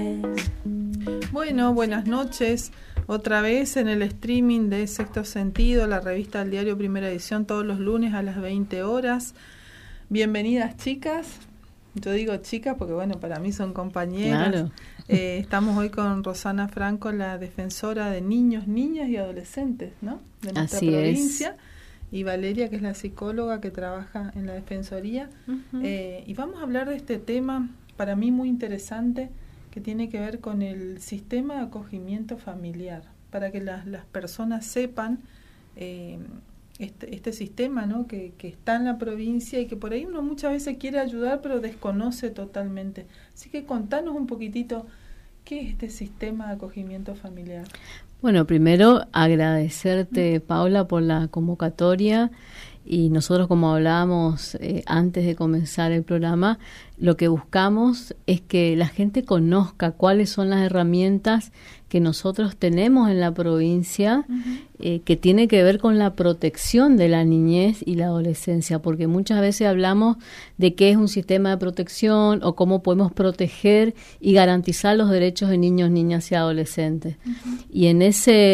Bueno, buenas noches. Otra vez en el streaming de Sexto Sentido, la revista del diario Primera Edición, todos los lunes a las 20 horas. Bienvenidas, chicas. Yo digo chicas porque, bueno, para mí son compañeras. Claro. Estamos hoy con Rosana Franco, la defensora de niños, niñas y adolescentes, ¿no? De nuestra Así provincia. es. Y Valeria, que es la psicóloga que trabaja en la Defensoría. Uh-huh. Y vamos a hablar de este tema, para mí muy interesante, que tiene que ver con el sistema de acogimiento familiar, para que las personas sepan este sistema, ¿no? que está en la provincia y que por ahí uno muchas veces quiere ayudar pero desconoce totalmente. Así que contanos un poquitito qué es este sistema de acogimiento familiar. Bueno, primero agradecerte, Paula, por la convocatoria. Y nosotros, como hablábamos antes de comenzar el programa, lo que buscamos es que la gente conozca cuáles son las herramientas que nosotros tenemos en la provincia, uh-huh, que tiene que ver con la protección de la niñez y la adolescencia, porque muchas veces hablamos de qué es un sistema de protección o cómo podemos proteger y garantizar los derechos de niños, niñas y adolescentes. Uh-huh. Y en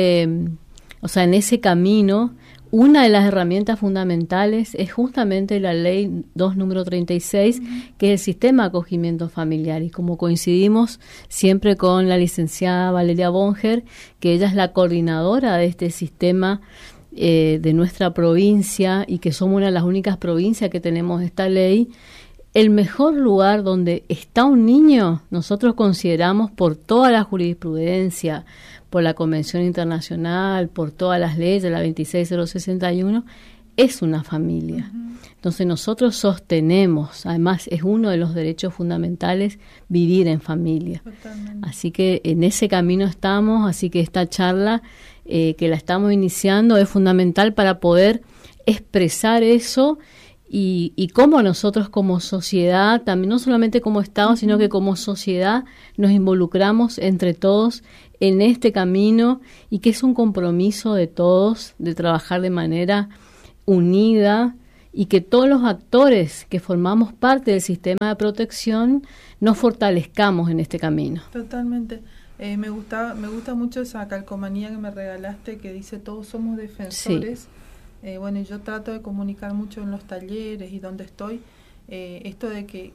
ese camino, una de las herramientas fundamentales es justamente la Ley 2, número 36, uh-huh, que es el sistema de acogimiento familiar. Y como coincidimos siempre con la licenciada Valeria Bonger, que ella es la coordinadora de este sistema de nuestra provincia y que somos una de las únicas provincias que tenemos esta ley, el mejor lugar donde está un niño, nosotros consideramos por toda la jurisprudencia, por la Convención Internacional, por todas las leyes, la 26061, es una familia. Uh-huh. Entonces nosotros sostenemos, además es uno de los derechos fundamentales, vivir en familia. Totalmente. Así que en ese camino estamos, así que esta charla que la estamos iniciando es fundamental para poder expresar eso y cómo nosotros como sociedad, también no solamente como Estado, uh-huh, sino que como sociedad nos involucramos entre todos en este camino y que es un compromiso de todos de trabajar de manera unida y que todos los actores que formamos parte del sistema de protección nos fortalezcamos en este camino. Totalmente. Me gusta mucho esa calcomanía que me regalaste que dice todos somos defensores. Sí. Bueno, yo trato de comunicar mucho en los talleres y donde estoy esto de que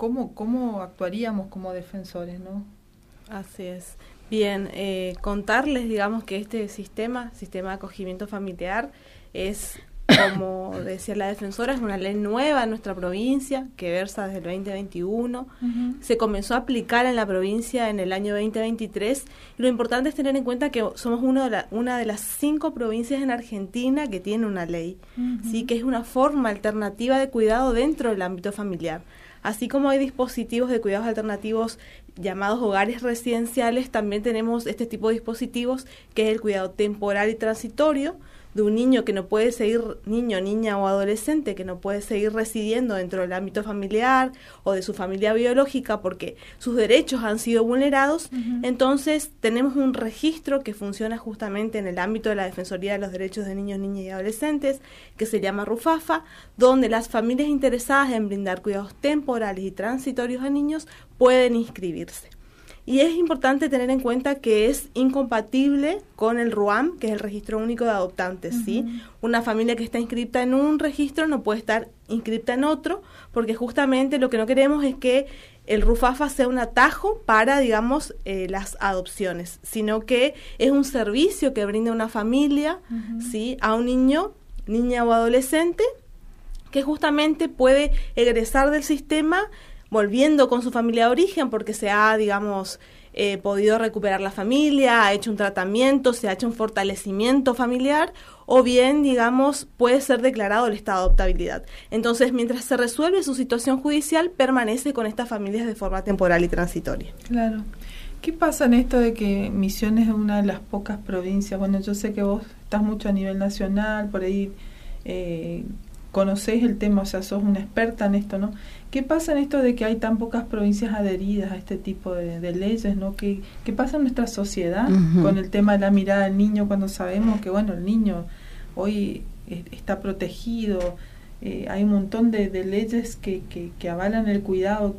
cómo actuaríamos como defensores, ¿no? Así es. Bien, contarles, digamos, que este sistema de acogimiento familiar es, como decía la defensora, es una ley nueva en nuestra provincia que versa desde el 2021. Uh-huh. Se comenzó a aplicar en la provincia en el año 2023. Y lo importante es tener en cuenta que somos una de las 5 provincias en Argentina que tiene una ley, uh-huh, ¿sí? Que es una forma alternativa de cuidado dentro del ámbito familiar. Así como hay dispositivos de cuidados alternativos llamados hogares residenciales, también tenemos este tipo de dispositivos que es el cuidado temporal y transitorio de un niño que no puede seguir, niño, niña o adolescente que no puede seguir residiendo dentro del ámbito familiar o de su familia biológica porque sus derechos han sido vulnerados. Uh-huh. Entonces tenemos un registro que funciona justamente en el ámbito de la Defensoría de los Derechos de Niños, Niñas y Adolescentes, que se llama RUFAFA, donde las familias interesadas en brindar cuidados temporales y transitorios a niños pueden inscribirse. Y es importante tener en cuenta que es incompatible con el RUAM, que es el Registro Único de Adoptantes, uh-huh, ¿sí? Una familia que está inscripta en un registro no puede estar inscripta en otro, porque justamente lo que no queremos es que el RUFAFA sea un atajo para, digamos, las adopciones, sino que es un servicio que brinda una familia, uh-huh, ¿sí? A un niño, niña o adolescente, que justamente puede egresar del sistema volviendo con su familia de origen porque se ha, digamos, podido recuperar la familia, ha hecho un tratamiento, se ha hecho un fortalecimiento familiar, o bien, digamos, puede ser declarado el estado de adoptabilidad. Entonces, mientras se resuelve su situación judicial, permanece con estas familias de forma temporal y transitoria. Claro. ¿Qué pasa en esto de que Misiones es una de las pocas provincias? Bueno, yo sé que vos estás mucho a nivel nacional, por ahí conocés el tema, o sea, sos una experta en esto, ¿no? ¿Qué pasa en esto de que hay tan pocas provincias adheridas a este tipo de leyes, ¿no? ¿Qué pasa en nuestra sociedad, uh-huh, con el tema de la mirada al niño cuando sabemos que, bueno, el niño hoy está protegido? Hay un montón de leyes que avalan el cuidado.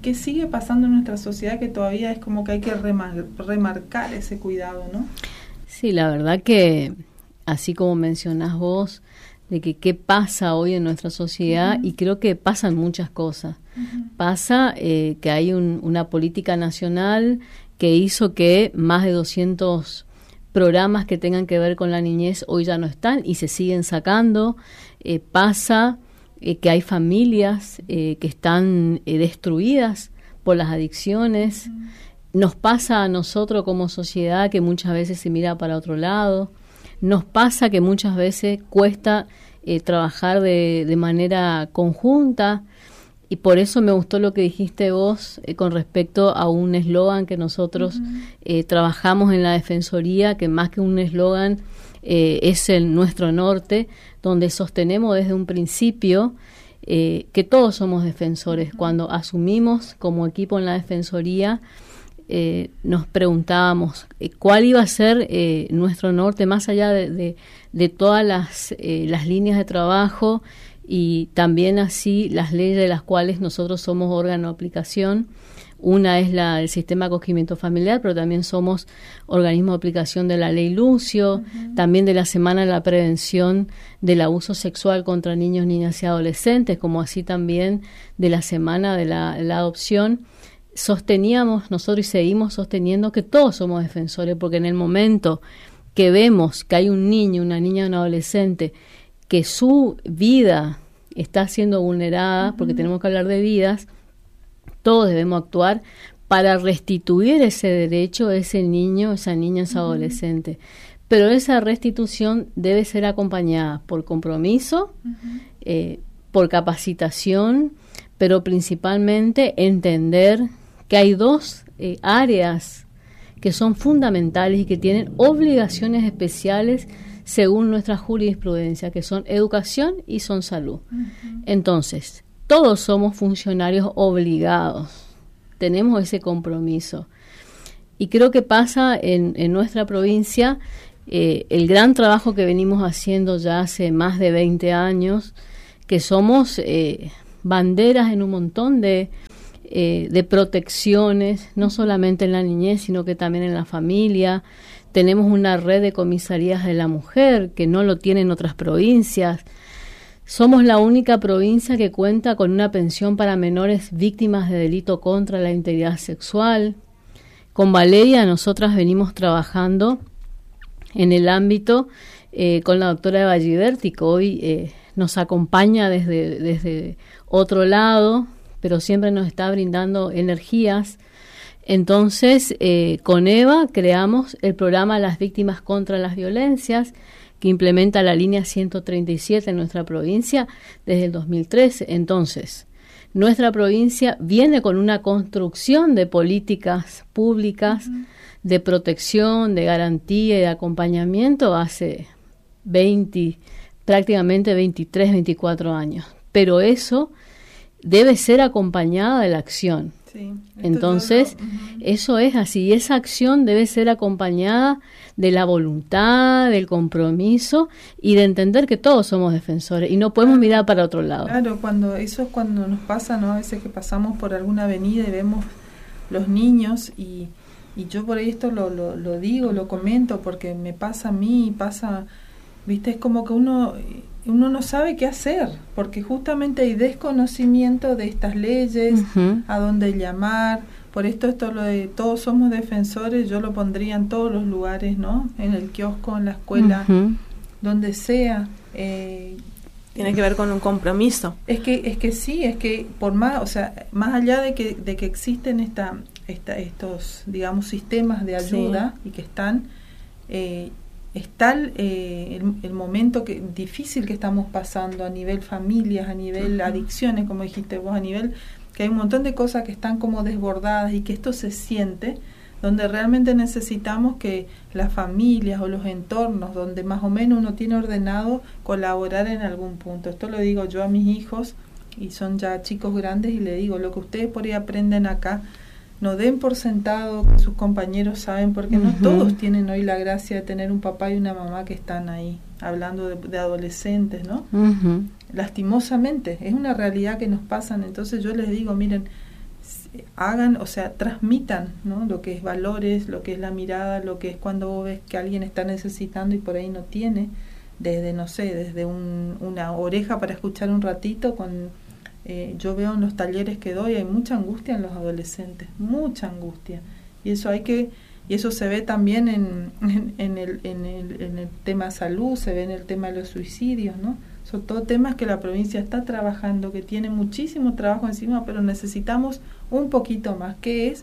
qué sigue pasando en nuestra sociedad que todavía es como que hay que remarcar ese cuidado, ¿no? Sí, la verdad que así como mencionás vos, de que qué pasa hoy en nuestra sociedad, y creo que pasan muchas cosas. Pasa que hay una política nacional que hizo que más de 200 programas que tengan que ver con la niñez hoy ya no están y se siguen sacando. Pasa que hay familias que están destruidas por las adicciones. Nos pasa a nosotros como sociedad que muchas veces se mira para otro lado. Nos pasa que muchas veces cuesta trabajar de manera conjunta, y por eso me gustó lo que dijiste vos con respecto a un eslogan que nosotros trabajamos en la Defensoría, que más que un eslogan es nuestro norte, donde sostenemos desde un principio que todos somos defensores. Cuando asumimos como equipo en la Defensoría, nos preguntábamos cuál iba a ser nuestro norte, más allá de todas las líneas de trabajo, y también así las leyes de las cuales nosotros somos órgano de aplicación. Una es el sistema de acogimiento familiar, pero también somos organismo de aplicación de la ley Lucio, también de la Semana de la Prevención del Abuso Sexual contra Niños, Niñas y Adolescentes, como así también de la Semana de la Adopción. Sosteníamos nosotros y seguimos sosteniendo que todos somos defensores, porque en el momento que vemos que hay un niño, una niña, un adolescente, que su vida está siendo vulnerada, porque tenemos que hablar de vidas, todos debemos actuar para restituir ese derecho a ese niño, esa niña, esa adolescente. Pero esa restitución debe ser acompañada por compromiso, por capacitación, pero principalmente entender que hay dos áreas que son fundamentales y que tienen obligaciones especiales según nuestra jurisprudencia, que son educación y son salud. Entonces, todos somos funcionarios obligados, tenemos ese compromiso. Y creo que pasa en nuestra provincia el gran trabajo que venimos haciendo ya hace más de 20 años, que somos banderas en un montón de protecciones, no solamente en la niñez, sino que también en la familia. Tenemos una red de comisarías de la mujer que no lo tienen otras provincias. Somos la única provincia que cuenta con una pensión para menores víctimas de delito contra la integridad sexual. Con Valeria nosotras venimos trabajando en el ámbito con la doctora Eva Giberti, que hoy nos acompaña desde otro lado, pero siempre nos está brindando energías. Entonces, con Eva creamos el programa Las Víctimas contra las Violencias, que implementa la línea 137 en nuestra provincia desde el 2013. Entonces, nuestra provincia viene con una construcción de políticas públicas de protección, de garantía y de acompañamiento hace prácticamente 23, 24 años. Pero eso debe ser acompañada de la acción. Sí, entonces, eso es así, y esa acción debe ser acompañada de la voluntad, del compromiso y de entender que todos somos defensores y no podemos mirar para otro lado. Claro, eso es cuando nos pasa, ¿no? A veces que pasamos por alguna avenida y vemos los niños y yo por ahí esto lo digo, lo comento porque me pasa a mí, viste, es como que uno no sabe qué hacer, porque justamente hay desconocimiento de estas leyes, a dónde llamar. Por esto lo de todos somos defensores, yo lo pondría en todos los lugares, ¿no? En el kiosco, en la escuela, donde sea. Tiene que ver con un compromiso. Es que sí, es que por más, o sea, más allá de que existen estos, digamos, sistemas de ayuda y que están está el momento difícil que estamos pasando a nivel familias, a nivel adicciones, como dijiste vos, a nivel que hay un montón de cosas que están como desbordadas y que esto se siente, donde realmente necesitamos que las familias o los entornos donde más o menos uno tiene ordenado colaborar en algún punto. Esto lo digo yo a mis hijos, y son ya chicos grandes, y le digo, lo que ustedes por ahí aprenden acá, no den por sentado que sus compañeros saben, porque no todos tienen hoy la gracia de tener un papá y una mamá que están ahí, hablando de adolescentes, ¿no? Lastimosamente, es una realidad que nos pasan. Entonces yo les digo, miren, hagan, o sea, transmitan, ¿no? Lo que es valores, lo que es la mirada, lo que es cuando vos ves que alguien está necesitando y por ahí no tiene, desde, no sé, desde una oreja para escuchar un ratito. Yo veo en los talleres que doy, hay mucha angustia en los adolescentes, mucha angustia, y eso se ve también en el tema salud, se ve en el tema de los suicidios, ¿no? Son todos temas que la provincia está trabajando, que tiene muchísimo trabajo encima, pero necesitamos un poquito más,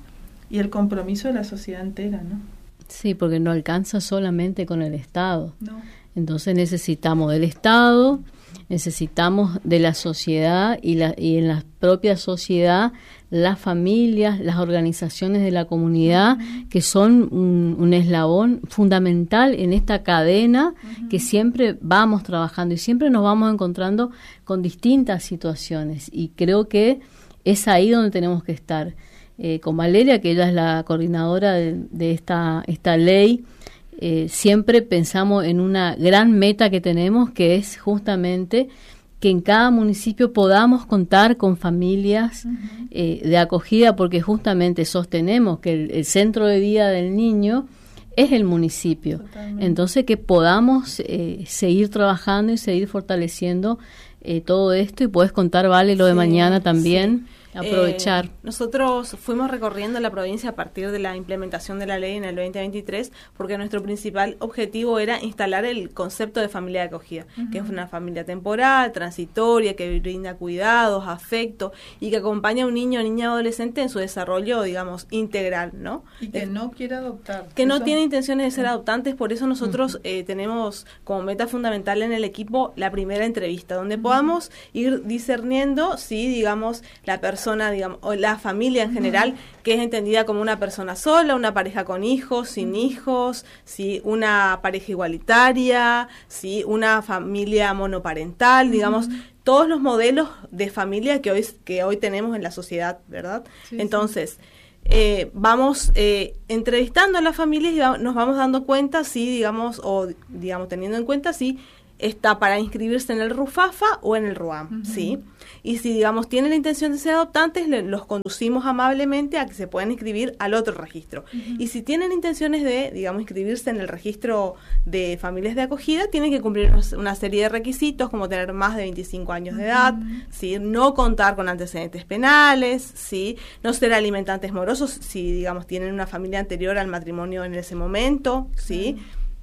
y el compromiso de la sociedad entera, ¿no? Sí, porque no alcanza solamente con el Estado. No. Entonces necesitamos del Estado, necesitamos de la sociedad y en la propia sociedad, las familias, las organizaciones de la comunidad, que son un eslabón fundamental en esta cadena que siempre vamos trabajando y siempre nos vamos encontrando con distintas situaciones, y creo que es ahí donde tenemos que estar. Con Valeria, que ella es la coordinadora de esta ley, siempre pensamos en una gran meta que tenemos, que es justamente que en cada municipio podamos contar con familias de acogida, porque justamente sostenemos que el centro de vida del niño es el municipio. Totalmente. Entonces, que podamos seguir trabajando y seguir fortaleciendo todo esto, y puedes contar, Vale, lo de mañana también. Sí. Aprovechar. Nosotros fuimos recorriendo la provincia a partir de la implementación de la ley en el 2023, porque nuestro principal objetivo era instalar el concepto de familia de acogida, que es una familia temporal, transitoria, que brinda cuidados, afecto, y que acompaña a un niño o niña adolescente en su desarrollo, digamos, integral, ¿no? Y que no quiere adoptar. Que no tiene intenciones de ser adoptantes. Por eso nosotros tenemos como meta fundamental en el equipo la primera entrevista, donde podamos ir discerniendo si, digamos, la persona, digamos, o la familia en general, que es entendida como una persona sola, una pareja con hijos, sin hijos, si una pareja igualitaria, si una familia monoparental, digamos, todos los modelos de familia que hoy tenemos en la sociedad, ¿verdad? Sí, entonces, vamos entrevistando a las familias y nos vamos dando cuenta si, digamos, teniendo en cuenta si está para inscribirse en el RUFAFA o en el RUAM, ¿sí? Y si, digamos, tienen la intención de ser adoptantes, los conducimos amablemente a que se puedan inscribir al otro registro. Y si tienen intenciones de, digamos, inscribirse en el registro de familias de acogida, tienen que cumplir una serie de requisitos, como tener más de 25 años de edad, ¿sí? No contar con antecedentes penales, ¿sí? No ser alimentantes morosos si, digamos, tienen una familia anterior al matrimonio en ese momento, ¿sí?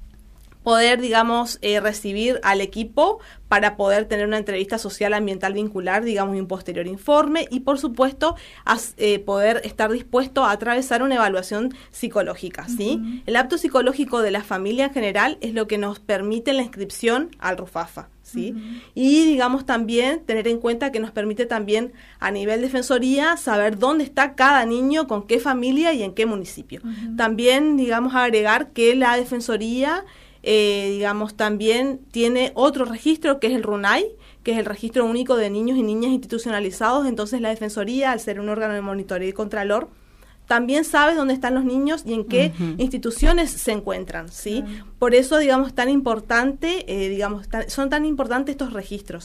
Poder, digamos, recibir al equipo para poder tener una entrevista social ambiental vincular, digamos, y un posterior informe, y por supuesto poder estar dispuesto a atravesar una evaluación psicológica, ¿sí? El apto psicológico de la familia en general es lo que nos permite la inscripción al RUFAFA, ¿sí? Y, digamos, también tener en cuenta que nos permite también a nivel defensoría saber dónde está cada niño, con qué familia y en qué municipio. También, digamos, agregar que la defensoría digamos, también tiene otro registro que es el RUNAI, que es el registro único de niños y niñas institucionalizados. Entonces la Defensoría, al ser un órgano de monitoreo y contralor, también sabe dónde están los niños y en qué instituciones se encuentran, ¿sí? Por eso, digamos, tan importante, son tan importantes estos registros.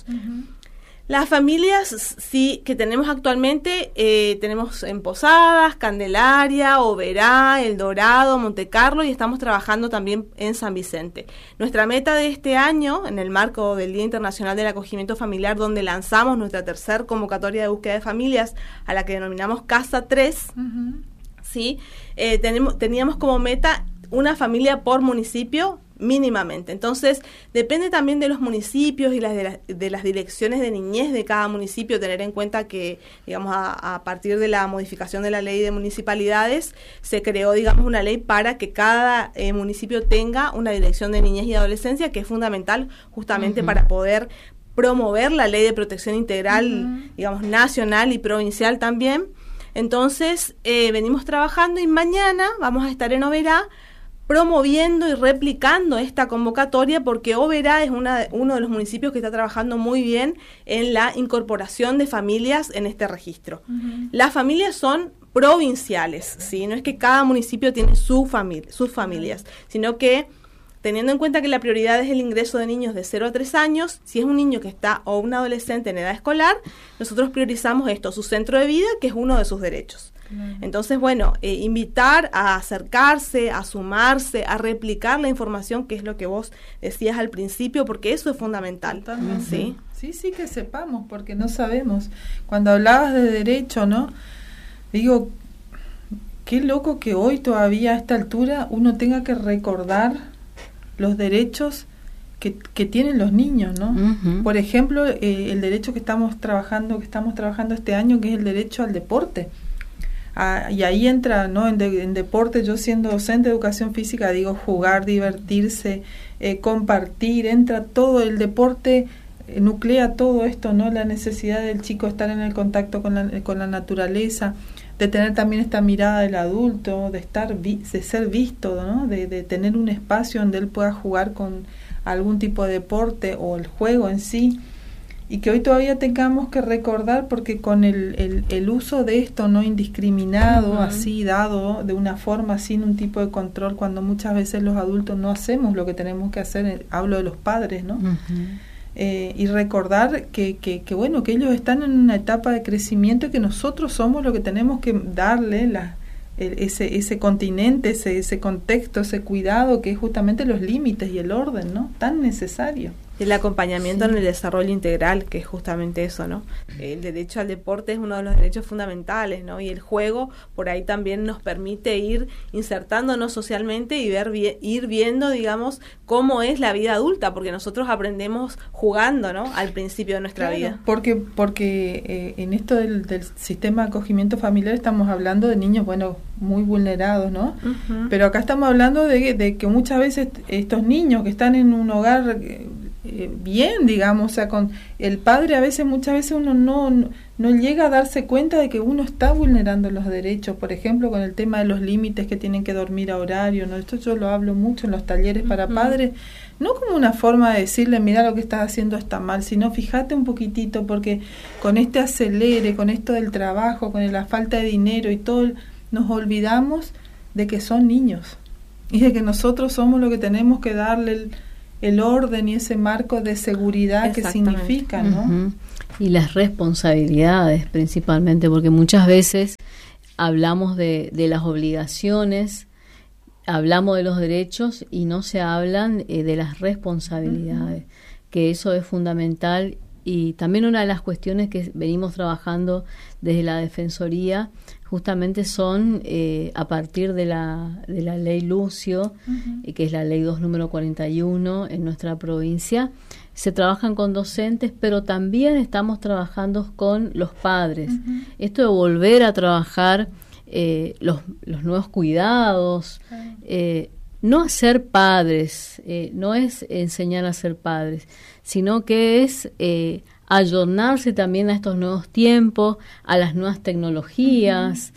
Las familias sí que tenemos actualmente, tenemos en Posadas, Candelaria, Oberá, El Dorado, Montecarlo, y estamos trabajando también en San Vicente. Nuestra meta de este año, en el marco del Día Internacional del Acogimiento Familiar, donde lanzamos nuestra tercera convocatoria de búsqueda de familias, a la que denominamos Casa 3, ¿sí? Teníamos como meta una familia por municipio mínimamente. Entonces, depende también de los municipios y de las direcciones de niñez de cada municipio, tener en cuenta que, digamos, a partir de la modificación de la ley de municipalidades, se creó, digamos, una ley para que cada municipio tenga una dirección de niñez y adolescencia, que es fundamental justamente para poder promover la ley de protección integral, digamos, nacional y provincial también. Entonces, venimos trabajando y mañana vamos a estar en Oberá promoviendo y replicando esta convocatoria, porque Oberá es uno de los municipios que está trabajando muy bien en la incorporación de familias en este registro. Las familias son provinciales, ¿sí? No es que cada municipio tiene sus familias, sino que teniendo en cuenta que la prioridad es el ingreso de niños de 0 a 3 años, si es un niño que está o un adolescente en edad escolar, nosotros priorizamos esto, su centro de vida, que es uno de sus derechos. Entonces, bueno, invitar a acercarse, a sumarse, a replicar la información, que es lo que vos decías al principio, porque eso es fundamental. ¿Sí? Sí, que sepamos, porque no sabemos. Cuando hablabas de derecho, ¿no? Digo, qué loco que hoy todavía a esta altura uno tenga que recordar los derechos que tienen los niños, ¿no? Por ejemplo, el derecho que estamos trabajando este año, que es el derecho al deporte. Y ahí entra, ¿no? En deporte, yo siendo docente de educación física, digo, jugar, divertirse, compartir, entra todo el deporte, nuclea todo esto, ¿no? La necesidad del chico estar en el contacto con la naturaleza, de tener también esta mirada del adulto, de ser visto, ¿no? De tener un espacio donde él pueda jugar con algún tipo de deporte o el juego en sí. Y que hoy todavía tengamos que recordar, porque con el uso de esto no indiscriminado, así dado de una forma sin un tipo de control, cuando muchas veces los adultos no hacemos lo que tenemos que hacer, hablo de los padres, ¿no? Y recordar que bueno, que ellos están en una etapa de crecimiento y que nosotros somos lo que tenemos que darle ese continente, ese contexto, ese cuidado, que es justamente los límites y el orden, ¿no? Tan necesario. El acompañamiento en el desarrollo integral, que es justamente eso, ¿no? El derecho al deporte es uno de los derechos fundamentales, ¿no? Y el juego por ahí también nos permite ir insertándonos socialmente y ir viendo, digamos, cómo es la vida adulta, porque nosotros aprendemos jugando, ¿no? Al principio de nuestra vida. Porque en esto del sistema de acogimiento familiar estamos hablando de niños, bueno, muy vulnerados, ¿no? Pero acá estamos hablando de que muchas veces estos niños que están en un hogar bien, digamos, o sea, con el padre muchas veces uno no llega a darse cuenta de que uno está vulnerando los derechos, por ejemplo, con el tema de los límites, que tienen que dormir a horario, ¿no? Esto yo lo hablo mucho en los talleres para padres, no como una forma de decirle, mira, lo que estás haciendo está mal, sino fíjate un poquitito, porque con este acelere, con esto del trabajo, con la falta de dinero y todo, nos olvidamos de que son niños y de que nosotros somos lo que tenemos que darle el orden y ese marco de seguridad que significa, ¿no? Y las responsabilidades principalmente, porque muchas veces hablamos de las obligaciones, hablamos de los derechos y no se hablan de las responsabilidades, que eso es fundamental. Y también una de las cuestiones que venimos trabajando desde la Defensoría justamente son a partir de la ley Lucio, que es la ley 2 número 41 en nuestra provincia. Se trabajan con docentes, pero también estamos trabajando con los padres. Esto de volver a trabajar los nuevos cuidados, no a ser padres, no es enseñar a ser padres, sino que es ayornarse también a estos nuevos tiempos, a las nuevas tecnologías.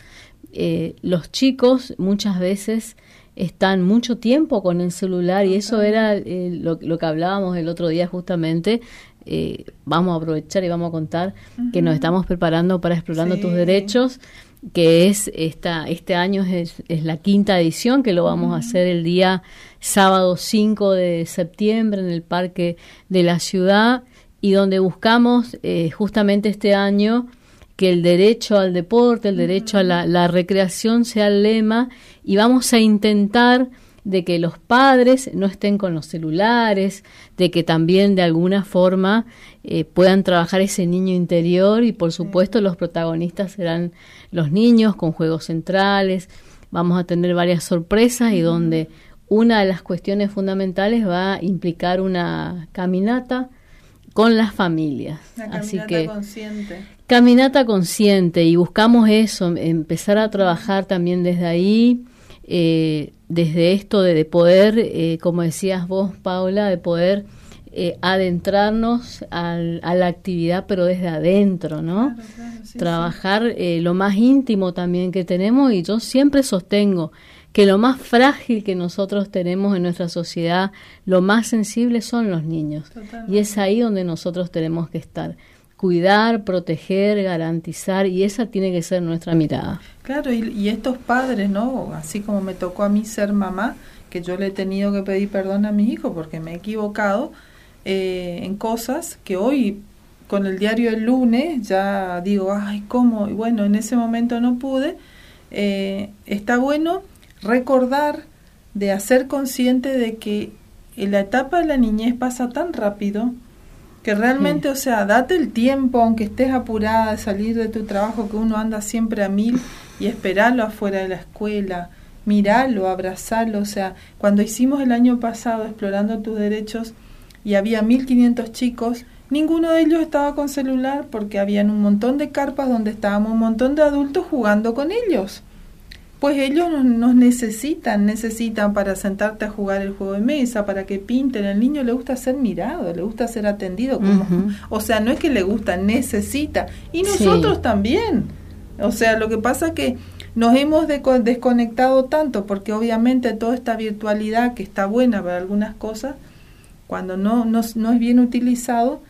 Los chicos muchas veces están mucho tiempo con el celular y eso era lo que hablábamos el otro día justamente. Vamos a aprovechar y vamos a contar que nos estamos preparando para Explorando tus Derechos, que es este año es la 5ª edición, que lo vamos a hacer el día sábado 5 de septiembre en el Parque de la Ciudad, y donde buscamos justamente este año que el derecho al deporte, el derecho a la recreación sea el lema, y vamos a intentar de que los padres no estén con los celulares, de que también de alguna forma puedan trabajar ese niño interior, y por supuesto los protagonistas serán los niños con juegos centrales. Vamos a tener varias sorpresas y donde una de las cuestiones fundamentales va a implicar una caminata con las familias. Así que consciente. Caminata consciente, y buscamos eso, empezar a trabajar también desde ahí, desde esto de poder, como decías vos, Paula, de poder adentrarnos a la actividad, pero desde adentro, ¿no? Claro, trabajar lo más íntimo también que tenemos, y yo siempre sostengo que lo más frágil que nosotros tenemos en nuestra sociedad, lo más sensible son los niños. Totalmente. Y es ahí donde nosotros tenemos que estar. cuidar, proteger, garantizar, y esa tiene que ser nuestra mirada. Claro, y estos padres, ¿no? Así como me tocó a mí ser mamá, que yo le he tenido que pedir perdón a mis hijos porque me he equivocado en cosas que hoy, con el diario del lunes, ya digo, ay, ¿cómo? Y bueno, en ese momento no pude. Está bueno recordar, de hacer consciente de que en la etapa de la niñez pasa tan rápido, que realmente, o sea, date el tiempo, aunque estés apurada de salir de tu trabajo, que uno anda siempre a 1000, y esperarlo afuera de la escuela, mirarlo, abrazarlo. O sea, cuando hicimos el año pasado Explorando tus Derechos y había 1500 chicos, ninguno de ellos estaba con celular, porque habían un montón de carpas donde estábamos un montón de adultos jugando con ellos. Pues ellos nos necesitan para sentarte a jugar el juego de mesa, para que pinten. El niño le gusta ser mirado, le gusta ser atendido. O sea, no es que le gusta, necesita. Y nosotros también. O sea, lo que pasa es que nos hemos desconectado tanto, porque obviamente toda esta virtualidad, que está buena para algunas cosas, cuando no es bien utilizado,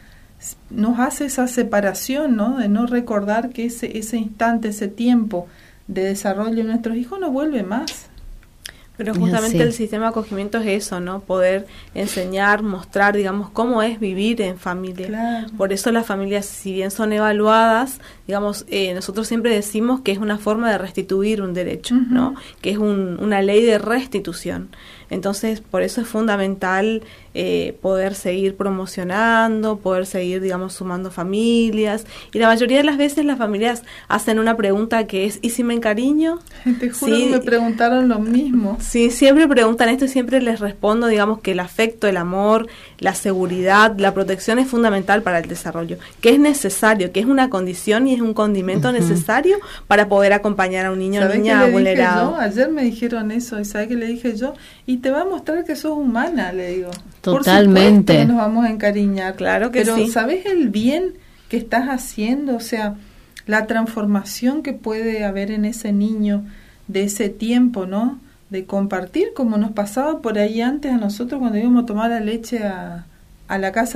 nos hace esa separación, ¿no? De no recordar que ese instante, ese tiempo de desarrollo de nuestros hijos no vuelve más. Pero justamente el sistema de acogimiento es eso, ¿no? Poder enseñar, mostrar, digamos, cómo es vivir en familia. Claro. Por eso las familias, si bien son evaluadas, digamos, nosotros siempre decimos que es una forma de restituir un derecho, ¿no? Que es una ley de restitución. Entonces, por eso es fundamental poder seguir promocionando, poder seguir, digamos, sumando familias. Y la mayoría de las veces las familias hacen una pregunta que es, ¿y si me encariño? Te juro que me preguntaron lo mismo. Sí, siempre preguntan esto y siempre les respondo, digamos, que el afecto, el amor, la seguridad, la protección es fundamental para el desarrollo, que es necesario, que es una condición y es un condimento necesario para poder acompañar a un niño o niña vulnerado. Ayer me dijeron eso, y ¿sabes qué le dije yo? Y te va a mostrar que sos humana, le digo. Totalmente. Por supuesto que nos vamos a encariñar. Claro que pero sí. ¿sabes el bien que estás haciendo? O sea, la transformación que puede haber en ese niño de ese tiempo, ¿no? De compartir, como nos pasaba por ahí antes a nosotros cuando íbamos a tomar la leche a la casa